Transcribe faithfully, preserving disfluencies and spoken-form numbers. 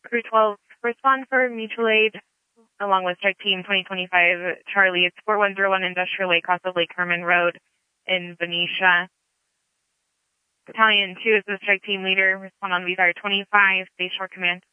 Crew twelve, respond for mutual aid along with Strike Team twenty twenty-five Charlie. It's four one zero one Industrial Way, cross of Lake Herman Road in Benicia. Battalion two is the Strike Team leader. Respond on V R twenty-five, Base Shore Command.